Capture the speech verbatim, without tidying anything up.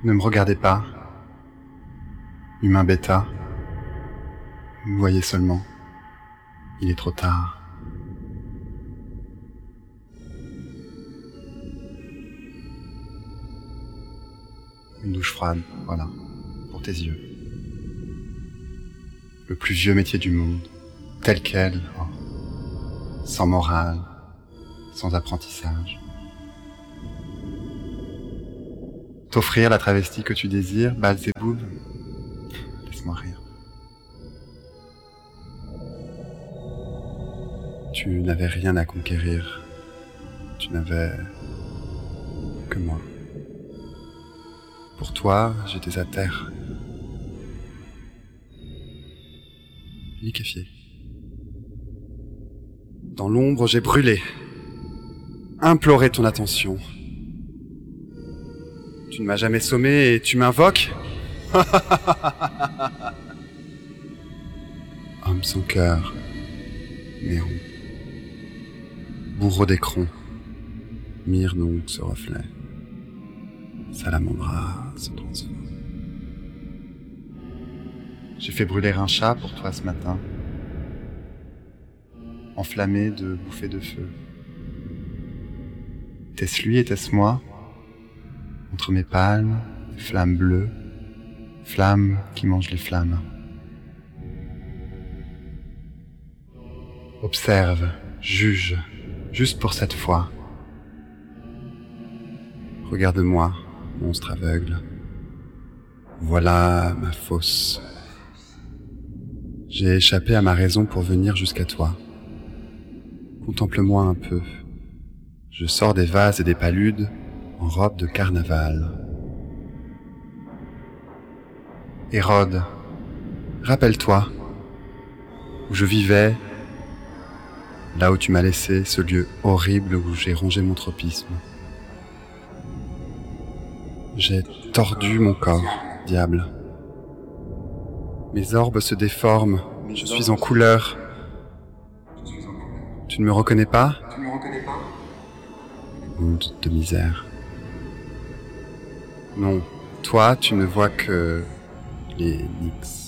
Ne me regardez pas, humain bêta. Vous voyez seulement, il est trop tard. Une douche froide, voilà, pour tes yeux. Le plus vieux métier du monde, tel quel, oh, sans morale, sans apprentissage. T'offrir la travestie que tu désires, Belzéboul, laisse-moi rire. Tu n'avais rien à conquérir, tu n'avais que moi. Pour toi, j'étais à terre. Liquéfié. Dans l'ombre, j'ai brûlé. Imploré ton attention. Tu ne m'as jamais sommé et tu m'invoques? Homme sans cœur, néon. Bourreau d'écron. Mire donc ce reflet. Salamandra se transforme. J'ai fait brûler un chat pour toi ce matin, enflammé de bouffées de feu. Était-ce lui, était-ce moi? Entre mes palmes, des flammes bleues, flammes qui mangent les flammes. Observe, juge, juste pour cette fois. Regarde-moi, monstre aveugle. Voilà ma fosse. J'ai échappé à ma raison pour venir jusqu'à toi. Contemple-moi un peu. Je sors des vases et des paludes en robe de carnaval. Hérode, rappelle-toi, où je vivais, là où tu m'as laissé, ce lieu horrible où j'ai rongé mon tropisme. J'ai tordu mon corps, diable. Mes orbes se déforment, je suis en couleur. Tu ne me reconnais pas? Honte de misère. Non, toi, tu ne vois que les nix.